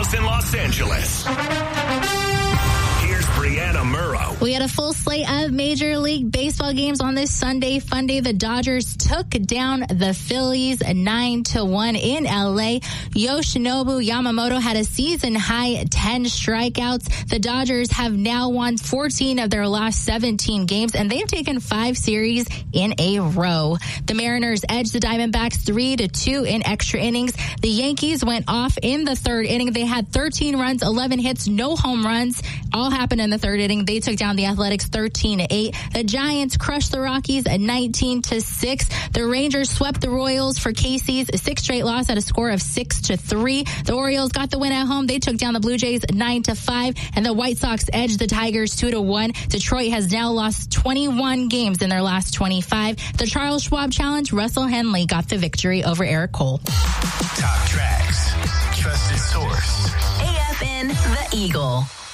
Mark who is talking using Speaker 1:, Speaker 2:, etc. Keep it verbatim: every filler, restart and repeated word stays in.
Speaker 1: Coast and Los Angeles. Here's Brianna Murrow.
Speaker 2: We had a full slate of Major League Baseball games on this Sunday fun day. The Dodgers took down the Phillies nine to one in L A. Yoshinobu Yamamoto had a season-high ten strikeouts. The Dodgers have now won fourteen of their last seventeen games, and they've taken five series in a row. The Mariners edged the Diamondbacks three to two in extra innings. The Yankees went off in the third inning. They had thirteen runs, eleven hits, no home runs. All happened in the third inning. They took down the Athletics thirteen to eight. The Giants crushed the Rockies at nineteen to six. The Rangers swept the Royals for Casey's sixth straight loss at a score of six to three. The Orioles got the win at home. They took down the Blue Jays nine to five, and the White Sox edged the Tigers two to one. Detroit has now lost twenty-one games in their last twenty-five. The Charles Schwab Challenge, Russell Henley got the victory over Eric Cole.
Speaker 1: Top tracks, trusted source.
Speaker 3: A F N The Eagle.